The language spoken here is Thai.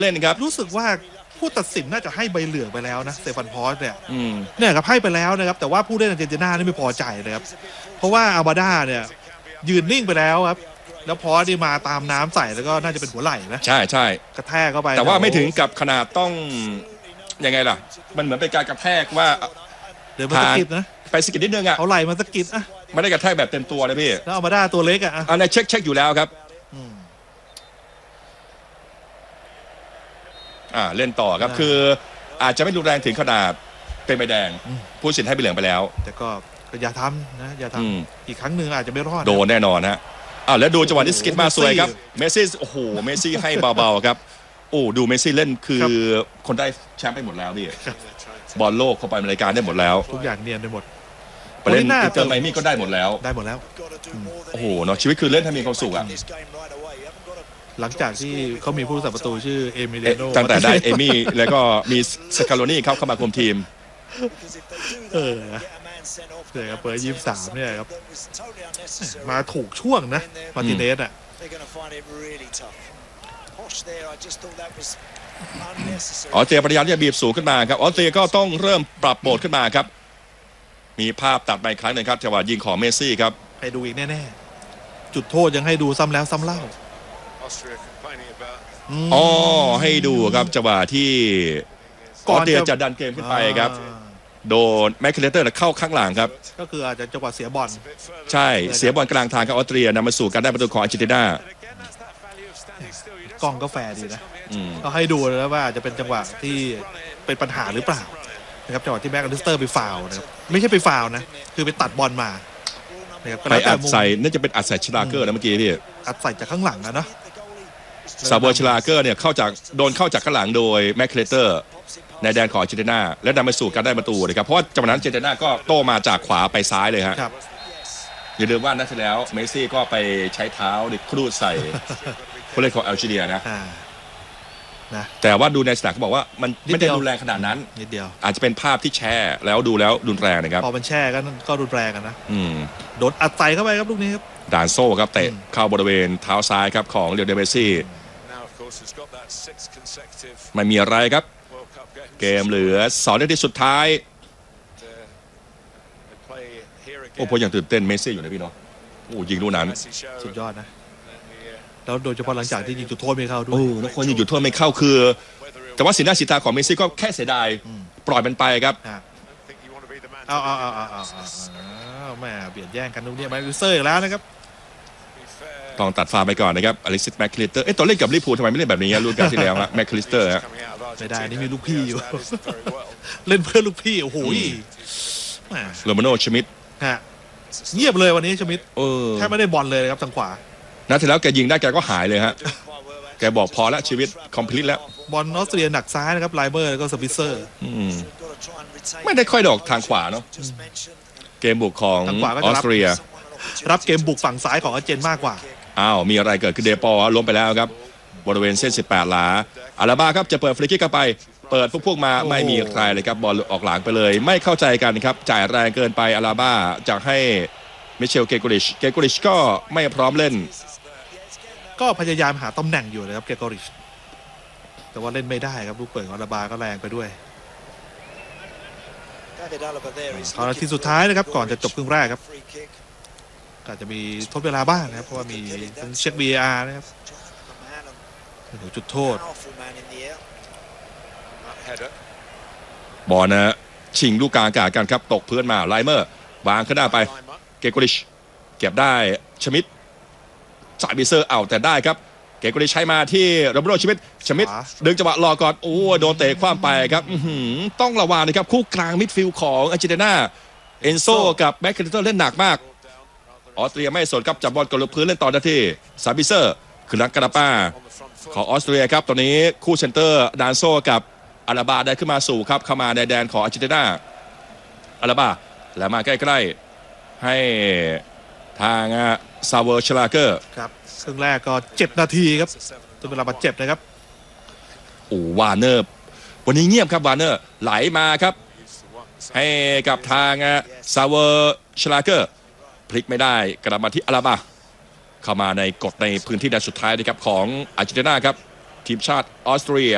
เล่นครับรู้สึกว่าผู้ตัดสินน่าจะให้ใบเหลืองไปแล้วนะสเตฟานพอสเนี่ยครับให้ไปแล้วนะครับแต่ว่าผู้เล่นอาร์เจนตินานี่ไม่พอใจนะครับเพราะว่าอาบาด้าเนี่ยยืนนิ่งไปแล้วครับแล้วพอสนี่มาตามน้ำใส่แล้วก็น่าจะเป็นหัวไหล่นะใช่ใช่กระแทกเข้าไปแต่ว่าไม่ถึงกับขนาดต้องยังไงล่ะมันเหมือนเป็นการกระแทกว่าเดี๋ยวมันสะกิดนะไปสะกิดนิดนึงเขาไหล่มันสะกิดไม่ได้กระแทกแบบเต็มตัวเลยพี่แล้วอาบาด้าตัวเล็กอันนี้เช็คอยู่แล้วครับเล่นต่อครับคืออาจจะไม่รุนแรงถึงขนาดเป็นใบแดงผู้สินให้ใบเหลืองไปแล้วแต่ก็อย่าทำนะอย่าทำอีกครั้งหนึ่งอาจจะไม่รอดโดนแน่นอนฮะแล้วดูจังหวะที่สกิดมาสวยครับเมสซี่โอ้โหเมสซี่ให้เบาๆครับโอ้ดูเมสซี่เล่นคือคนได้แชมป์ไปหมดแล้วพี่บอลโลกเข้าไปในรายการได้หมดแล้วทุกอย่างเนียนไปหมดไปเล่นอินเตอร์ไมมี่ก็ได้หมดแล้วโอ้โหเนาะชีวิตคือเล่นให้มีความสุขหลังจากที่เขามีผู้รักษาประตูชื่อเอมิเลโนตั้งแต่ได้เอมี่แล้วก็มีสคาโลนี่เข้ามาคุมทีมเนี่ยครับเปิด23เนี่ยครับมาถูกช่วงนะมาร์ติเนสออสเตรียพยายามที่จะบีบสูงขึ้นมาครับออสเตรียก็ต้องเริ่มปรับโหมดขึ้นมาครับมีภาพตัดไปครั้งหนึ่งครับจังหวะยิงของเมสซี่ครับให้ดูอีกแน่ๆจุดโทษยังให้ดูซ้ำแล้วซ้ำเล่าให้ดูครับจังหวะที่ออสเตรียจะดันเกมขึ้นไปครับโดนแมคเคเลเตอร์เข้าข้างหลังครับก็คืออาจจะจังหวะเสียบอลใช่เสียบอลกลางทางครับออสเตรียนำมาสู่การได้ประตูของอาร์เจนตินากล้องก็แฟร์ดีนะก็ให้ดูแล้วว่าจะเป็นจังหวะที่เป็นปัญหาหรือเปล่านะครับจังหวะที่แม็กอลิสเตอร์ไปฟาวนะครับไม่ใช่ไปฟาวนะคือไปตัดบอลมาไปอัดใส่น่าจะเป็นอัดใส่ชลาเกอร์นะเมื่อกี้พี่อัดใส่จากข้างหลังนะเนาะซาเวอร์ชลาเกอร์เนี่ยโดนเข้าจากข้างหลังโดยแมคเคเลเตอร์ในแดนของอาร์เจนตินาและนำไปสู่การได้ประตูนะครับเพราะว่าจังหวะนั้นอาร์เจนตินาก็โต้มาจากขวาไปซ้ายเลยฮะอย่าลืมว่านัดที่แล้วเมสซี่ก็ไปใช้เท้าครูดใส่ผู้เล่นของแอลจีเรียนะแต่ว่าดูในสนามเขาบอกว่ามันไม่ได้รุนแรงขนาดนั้นนิดเดียวอาจจะเป็นภาพที่แช่แล้วดูแล้วรุนแรงนะครับพอมันแช่ก็รุนแรงกันนะโดนอัดใส่เข้าไปครับลูกนี้ครับด่านโซ่ครับเตะเข้าบริเวณเท้าซ้ายครับของเลโอเนล เมสซี่ไม่มีอะไรครับเกมเหลือ2 นาทีสุดท้ายโอ้พออย่างตื่นเต้นเมสซี่อยู่นะพี่เนาะโอ้ยิงลูกนั้นสุดยอดนะแล้วโดยเฉพาะหลังจากที่ยิงจุดโทษไม่เข้าด้วยแล้วคนยิงจุดโทษไม่เข้าคือแต่ว่าสีหน้าสีตาของเมสซี่ก็แค่เสียดายปล่อยมันไปครับแม่เบียดแย่งกันตรงนี้แมคคิลเซอร์อีกแล้วนะครับต้องตัดฟาวไปก่อนนะครับอเล็กซิสแมคคิลเตอร์ตอนเล่นกับลิเวอร์พูลทำไมไม่เล่นแบบนี้รุ่นการที่แล้วฮะแมคคิลเตอร์ฮะไม่ได้นี่มีลูกพี่อยู่เล่นเพื่อลูกพี่โอ้โหโรมาโน่ชมิดเงียบเลยวันนี้ชมิดแค่ไม่ได้บอลเลยครับทางขวานัดที่แล้วแกยิงได้แกก็หายเลยฮะแกบอกพอแล้วชีวิตคอมพลีทแล้วบอลออสเตรียหนักซ้ายนะครับไลเมอร์แล้วก็สปิเซอร์ไม่ได้ค่อยดอกทางขวาเนาะเกมบุกของออสเตรียรับเกมบุกฝั่งซ้ายของอาร์เจนมากกว่ามีอะไรเกิดขึ้นเดปอล้มไปแล้วครับบริเวณเส้น18หลาอาราบ้าครับจะเปิดฟรีคิกเข้าไปเปิดพวกมาไม่มีใครเลยครับบอลออกหลังไปเลยไม่เข้าใจกันครับจ่ายแรงเกินไปอาราบ้าจากให้มิเชลเกโกริชก็ไม่พร้อมเล่นก็พยายามหาตำแหน่งอยู่นะครับเกโกริชแต่ว่าเล่นไม่ได้ครับลูกเปิดของอาราบ้าก็แรงไปด้วยตอนนาทีสุดท้ายนะครับก่อนจะจบครึ่งแรกครับก็จะมีทดเวลาบ้างนะครับเพราะว่ามีเช็ค VAR นะครับจุดโทษบอลนะชิงลูกกลางอากาศกันครับตกพื้นมาไลเมอร์วางขึ้นหน้าไปเกโกริชเก็บได้ชมิดจ่ายบิเซอร์แต่ได้ครับเกโกริชใช้มาที่โรเบโรชมิดดึงจังหวะรอก่อนโดนเตะคว้างไปครับต้องระวังนะครับคู่กลางมิดฟิลด์ของอาร์เจนตินาเอนโซกับแบ็คเคเตอร์เล่นหนักมากออสเตรียไม่สนครับจับบอลกดลงพื้นเล่นต่อหน้าที่ซาบิเซอร์คือนักกระป้าของออสเตรียครับตอนนี้คู่เซนเตอร์ดานโซกับอาราบาได้ขึ้นมาสู่ครับเข้ามาในแดนของอาร์เจนตินาอาราบาแล้วมาใกล้ๆให้ทางซาเวอร์ชลาเกอร์ครับครึ่งแรกก็7 นาทีครับตัวเวลาบาดเจ็บนะครับวาร์เนอร์วันนี้เงียบครับวาร์เนอร์ไหลมาครับให้กับทางซาเวอร์ชลาเกอร์พลิกไม่ได้กลับมาที่อาราบาเข้ามาในกฎในพื้นที่แดนสุดท้ายนะครับของอาร์เจนตินาครับทีมชาติออสเตรีย